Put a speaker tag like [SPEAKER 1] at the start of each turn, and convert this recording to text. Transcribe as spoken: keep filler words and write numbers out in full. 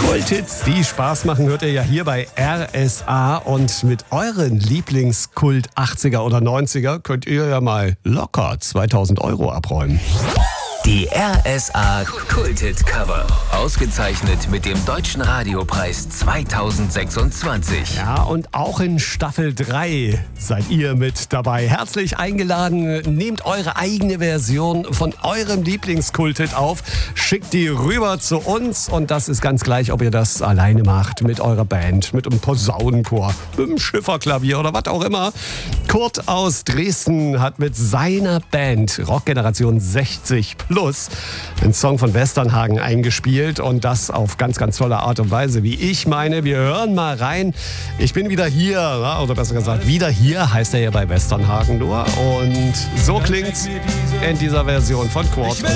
[SPEAKER 1] Kulthits, die Spaß machen, hört ihr ja hier bei R S A. Und mit euren Lieblingskult achtziger oder neunziger könnt ihr ja mal locker zweitausend Euro abräumen.
[SPEAKER 2] Die R S A Kulthit-Cover. Ausgezeichnet mit dem Deutschen Radiopreis zweitausendsechsundzwanzig.
[SPEAKER 1] Ja, und auch in Staffel drei seid ihr mit dabei. Herzlich eingeladen. Nehmt eure eigene Version von eurem Lieblingskulthit auf. Schickt die rüber zu uns. Und das ist ganz gleich, ob ihr das alleine macht, mit eurer Band, mit einem Posaunenchor, mit einem Schifferklavier oder was auch immer. Kurt aus Dresden hat mit seiner Band Rockgeneration sechzig plus den Song von Westernhagen eingespielt und das auf ganz, ganz tolle Art und Weise, wie ich meine. Wir hören mal rein. Ich bin wieder hier, oder besser gesagt, wieder hier heißt er ja bei Westernhagen nur. Und so klingt's in dieser Version von Kurt.